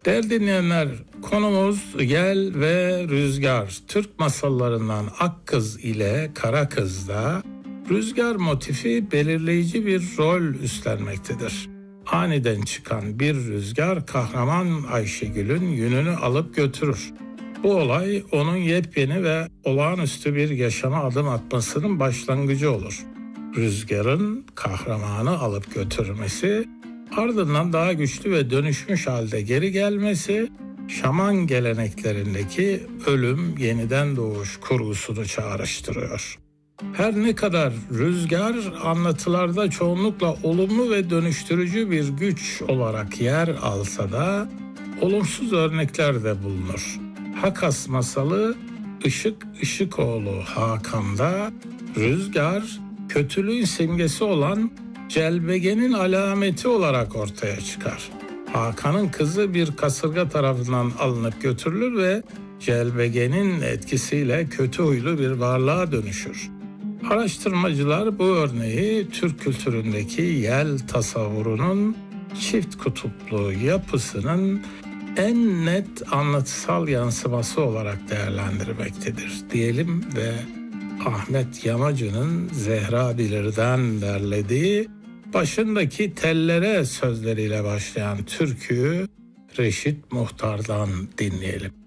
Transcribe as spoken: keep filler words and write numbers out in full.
Değerli dinleyenler, konumuz yel ve rüzgar. Türk masallarından Akkız ile Karakız'da rüzgar motifi belirleyici bir rol üstlenmektedir. Aniden çıkan bir rüzgar kahraman Ayşegül'ün yününü alıp götürür. Bu olay onun yepyeni ve olağanüstü bir yaşama adım atmasının başlangıcı olur. Rüzgarın kahramanı alıp götürmesi, ardından daha güçlü ve dönüşmüş halde geri gelmesi, şaman geleneklerindeki ölüm yeniden doğuş kurgusunu çağrıştırıyor. Her ne kadar rüzgar anlatılarda çoğunlukla olumlu ve dönüştürücü bir güç olarak yer alsa da olumsuz örnekler de bulunur. Hakas masalı Işık Işıkoğlu Hakan'da rüzgar kötülüğün simgesi olan celbegenin alameti olarak ortaya çıkar. Hakan'ın kızı bir kasırga tarafından alınıp götürülür ve celbegenin etkisiyle kötü huylu bir varlığa dönüşür. Araştırmacılar bu örneği Türk kültüründeki yel tasavvurunun çift kutuplu yapısının en net anlatısal yansıması olarak değerlendirmektedir diyelim ve Ahmet Yamacı'nın Zehra Bilir'den derlediği başındaki tellere sözleriyle başlayan türküyü Reşit Muhtar'dan dinleyelim.